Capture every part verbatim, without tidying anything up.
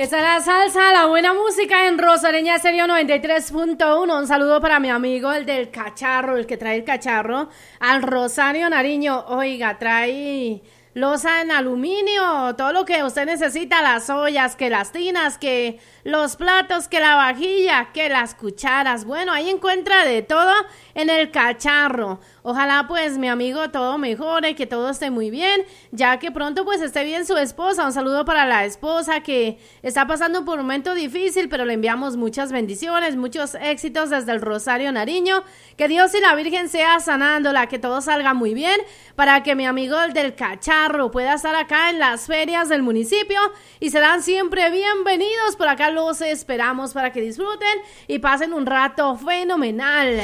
Esa es la salsa, la buena música en Rosareña Estéreo noventa y tres punto uno. Un saludo para mi amigo, el del cacharro, el que trae el cacharro, al Rosario Nariño. Oiga, trae loza en aluminio, todo lo que usted necesita, las ollas, que las tinas, que los platos, que la vajilla, que las cucharas. Bueno, ahí encuentra de todo en el cacharro. Ojalá pues mi amigo todo mejore, que todo esté muy bien, ya que pronto pues esté bien su esposa. Un saludo para la esposa que está pasando por un momento difícil, pero le enviamos muchas bendiciones, muchos éxitos desde el Rosario Nariño. Que Dios y la Virgen sea sanándola, que todo salga muy bien, para que mi amigo el del cacharro pueda estar acá en las ferias del municipio y serán siempre bienvenidos. Por acá los esperamos para que disfruten y pasen un rato fenomenal.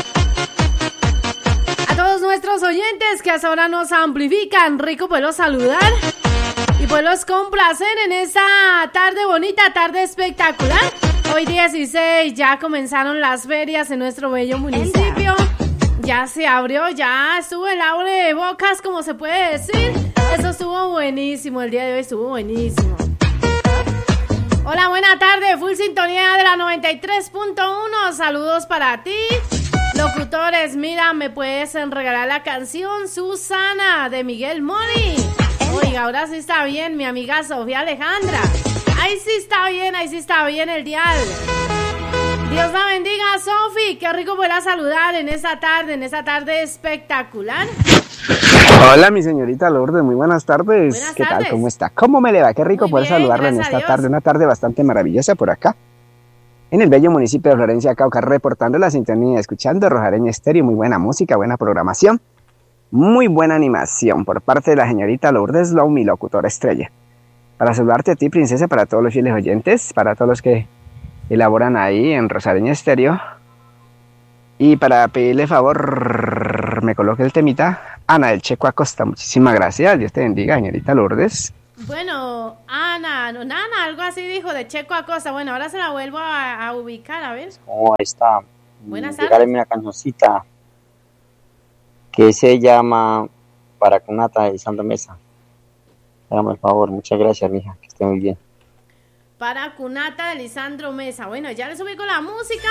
A todos nuestros oyentes que hasta ahora nos amplifican, rico poderlos saludar y poderlos complacer en esta tarde bonita, tarde espectacular. Hoy dieciséis, ya comenzaron las ferias en nuestro bello municipio. Ya se abrió, ya estuvo el abre de bocas, como se puede decir. Eso estuvo buenísimo, el día de hoy estuvo buenísimo. Hola, buena tarde, full sintonía de la noventa y tres punto uno. Saludos para ti. Locutores, mira, me puedes regalar la canción Susana de Miguel Mori. Oiga, ahora sí está bien, mi amiga Sofía Alejandra. Ahí sí está bien, ahí sí está bien el dial. Dios la bendiga, Sofi. Qué rico poderla saludar en esta tarde, en esta tarde espectacular. Hola, mi señorita Lourdes, muy buenas tardes. Buenas ¿Qué tardes. tal? ¿Cómo está? ¿Cómo me le va? Qué rico Muy poder bien, saludarla en gracias a esta Dios. tarde, una tarde bastante maravillosa por acá. En el bello municipio de Florencia, Cauca, reportando la sintonía, escuchando Rosareña Estéreo, muy buena música, buena programación, muy buena animación por parte de la señorita Lourdes Low, mi locutora estrella. Para saludarte a ti, princesa, para todos los fieles oyentes, para todos los que elaboran ahí en Rosareña Estéreo. Y para pedirle favor, me coloque el temita, Ana del Checo Acosta. Muchísimas gracias, Dios te bendiga, señorita Lourdes. Bueno, Ana, no, Nana, algo así dijo de Checo Acosta. Bueno, ahora se la vuelvo a, a ubicar, a ver. ¿Cómo está? Buenas Regáleme tardes. una cancioncita que se llama Para Cunata de Sandra Mesa. Hágame el favor, muchas gracias, mija, que esté muy bien. Para Cunata de Lisandro Mesa. Bueno, ya les ubico la música.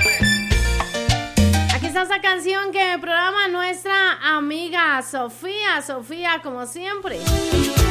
Aquí está esta canción que programa nuestra amiga Sofía. Sofía, como siempre.